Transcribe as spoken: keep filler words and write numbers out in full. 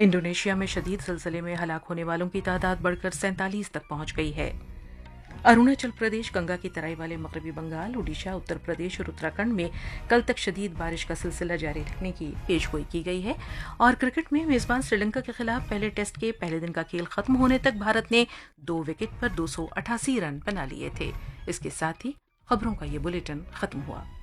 Indonesia में शदीद ज़लज़ले में हलाक होने वालों की तादाद बढ़कर सैंतालीस तक पहुंच गई है। अरुणाचल प्रदेश, गंगा की तराई वाले मगरबी बंगाल, ओडिशा, उत्तर प्रदेश और उत्तराखंड में कल तक शदीद बारिश का सिलसिला जारी रखने की पेशगोई की गई है। और क्रिकेट में मेजबान श्रीलंका के खिलाफ पहले टेस्ट के पहले दिन का खेल खत्म होने तक भारत ने दो विकेट पर दो सौ अठासी रन बना लिए थे। इसके साथ ही खबरों का ये बुलेटिन खत्म हुआ।